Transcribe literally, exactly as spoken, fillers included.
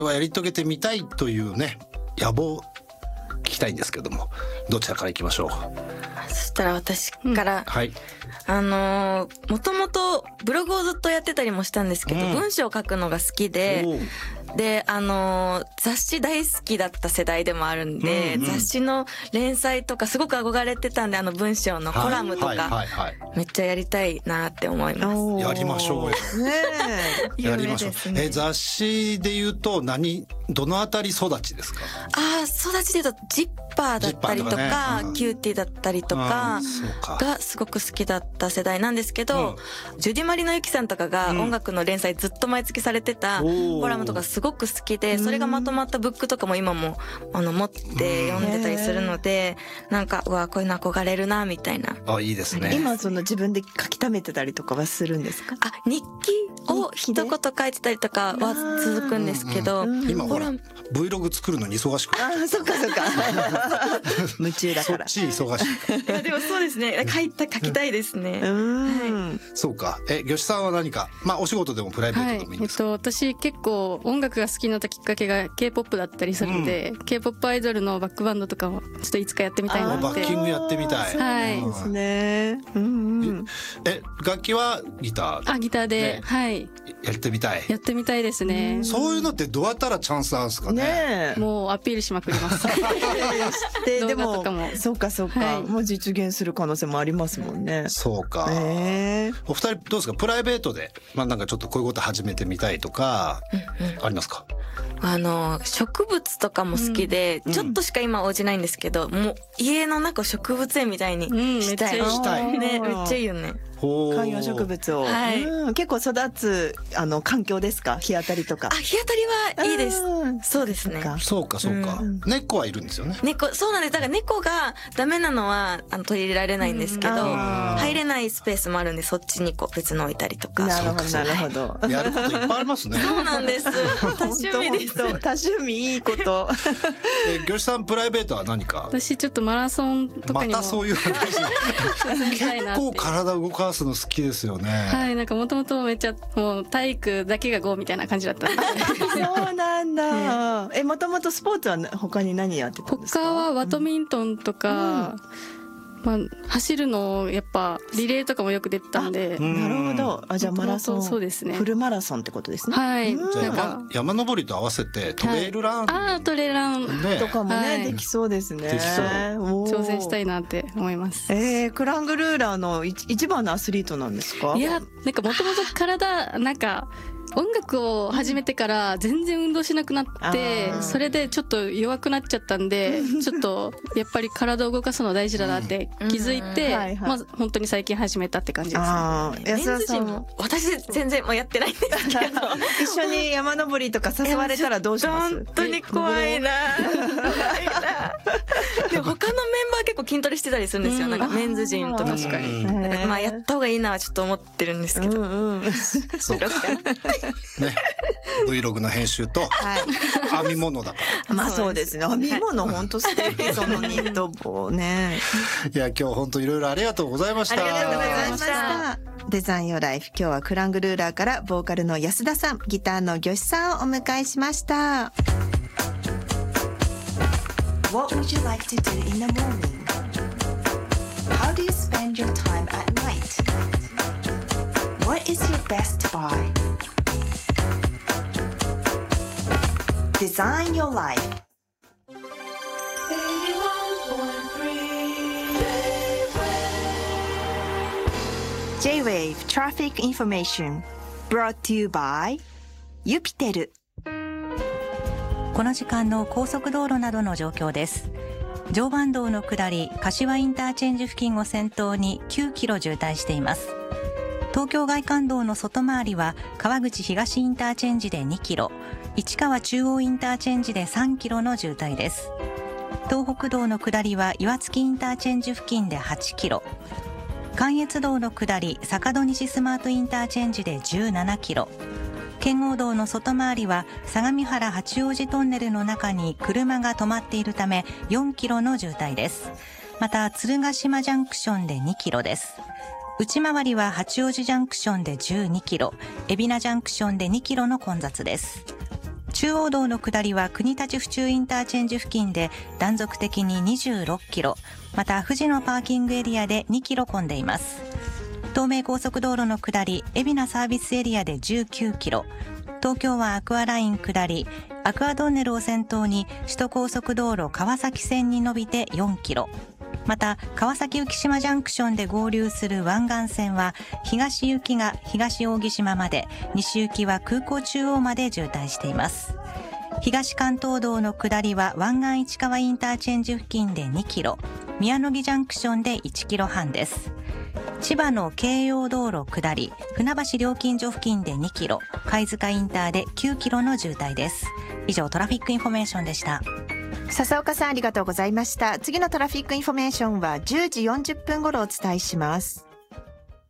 はやり遂げてみたいというね野望聞きたいんですけども、どちらからいきましょう。 そしたら私から、 うん、はい。 あのー、もともとブログをずっとやってたりもしたんですけど、うん、文章を書くのが好きで、で、あのー、雑誌大好きだった世代でもあるんで、うんうん、雑誌の連載とかすごく憧れてたんで、あの文章のコラムとか、はいはいはいはい、めっちゃやりたいなって思います。 やりましょうよ。 ねえ。やりましょう。え、雑誌で言うと何、どのあたり育ちですか？ ああ、育ちで言うとジッパーだったりとか、ね、うん、キューティーだったりとかがすごく好きだった世代なんですけど、うん、ジュディマリのユキさんとかが音楽の連載ずっと毎月されてたコラムとかすごく好きで、それがまとまったブックとかも今もあの持って読んでたりするので、なんかうわこういうの憧れるなみたいな。 あ、いいですね。 今その自分で書き溜めてたりとかはするんですか？ あ、日記を一言書いてたりとかは続くんですけど、 うんうん、今ほら Vlog 作るのに忙しくて、 あ、そっかそっか夢中だから。 そっち忙しい。 いやでもそうですね、書いた書きたいですね。うん、 はい、そうか。え、ギョシさんは何か、まあお仕事でもプライベートでもいいんですか？ はい、えっと私結構音楽が好きになったきっかけが K-ポップ だったりするので、うん、K-ポップ アイドルのバックバンドとかもちょっといつかやってみたいなって。 バッキングやってみたい。 はい。 そうですね。うんうん。 え、楽器はギター？ あ、ギターで、ね、はい。 やってみたい。 やってみたいですね。 そういうのってどうやったらチャンスあるんですかね。 ねえ。 もうアピールしまくります。 で、でもそうかそうか、はい、もう実現する可能性もありますもんね。 そうか。えー、お二人どうですか？プライベートで、まあなんかちょっとこういうこと始めてみたいとか、うんうん、ありますか？ あの植物とかも好きで、うん、ちょっとしか今お家ないんですけど、もう家の中を植物園みたいにしたい、うん、 したいね、めっちゃいいよね。 観葉植物を、はい、うん、結構育つあの環境ですか？日当たりとか。 あ、日当たりはいいです。そうですね。 そうかそうか、うん、猫はいるんですよね。 猫、そうなんです。だから猫がダメなのはあの取り入れられないんですけど、うん、入れないスペースもあるんで、そっちにこう別の置いたりとか。 なるほどなるほど。 やることいっぱいありますね。 そうなんです。多趣味です。 多趣味いいこと。 え、ギョシさんプライベートは何か？ 私ちょっとマラソンとかにも。 またそういう話。結構体動かすの好きですよね。 はい、なんかもともとめっちゃもう体育だけがゴーみたいな感じだったんで。 そうなんだ。え、もともとスポーツは他に何やってたんですか？ 他はバドミントンとか、うん、まあ走るのやっぱリレーとかもよく出てたんで。 なるほど。あ、じゃあマラソン、 そうですね。 フルマラソンってことですね。 はい。 じゃあ山山登りと合わせてトレイルラン、 はい、ああトレイルランとかもね、はい、できそうですね。 できそう。 挑戦したいなって思います。 えー、クラングルーラーの一番のアスリートなんですか？ いや、なんかもともと体なんか。音楽を始めてから全然運動しなくなって、それでちょっと弱くなっちゃったんで、ちょっとやっぱり体を動かすの大事だなって気づいて、まあ本当に最近始めたって感じですね。 メンズジム、私全然もうやってないんですけど、 一緒に山登りとか誘われたらどうします？ 本当に怖いな。怖いな。でも他のメンバー結構筋トレしてたりするんですよ。なんかメンズジムとか。確かに。まあやった方がいいなはちょっと思ってるんですけど。 そうか。ね、Vlog の編集と編み物だから。 まあそうですね。編み物本当素敵、そのニット帽ね。 いや今日本当いろいろありがとうございました。 ありがとうございました。デザインヨーライフ、今日はクラングルーラーからボーカルの安田さん、ギターのギョシさんをお迎えしました。What would you like to do in the morning? How do you spend your time at night? What is your best buy?Design your life. J-Wave Traffic Information brought to you by ユピテル。 この時間の高速道路などの状況です。常磐道の下り柏インターチェンジ付近を先頭にきゅうキロ渋滞しています。東京外環道の外回りは川口東インターチェンジでにキロ、市川中央インターチェンジでさんキロの渋滞です。東北道の下りは岩槻インターチェンジ付近ではちキロ、関越道の下り坂戸西スマートインターチェンジでじゅうななキロ、圏央道の外回りは相模原八王子トンネルの中に車が止まっているためよんキロの渋滞です。また鶴ヶ島ジャンクションでにキロです。内回りは八王子ジャンクションでじゅうにキロ、海老名ジャンクションでにキロの混雑です。 中央道の下りは国立府中インターチェンジ付近で断続的ににじゅうろっキロ、また藤野パーキングエリアでにキロ混んでいます。東名高速道路の下り、海老名サービスエリアでじゅうきゅうキロ、東京湾アクアライン下り、アクアトンネルを先頭に首都高速道路川崎線に伸びてよんキロ、また川崎浮島ジャンクションで合流する湾岸線は東行きが東扇島まで、西行きは空港中央まで渋滞しています。東関東道の下りは湾岸市川インターチェンジ付近でにキロ、宮野木ジャンクションでいちキロはんです。千葉の京葉道路下り、船橋料金所付近でにキロ、貝塚インターできゅうキロの渋滞です。以上、トラフィックインフォメーションでした。 笹岡さん、ありがとうございました。次のトラフィックインフォメーションはじゅうじよんじゅっぷん頃お伝えします。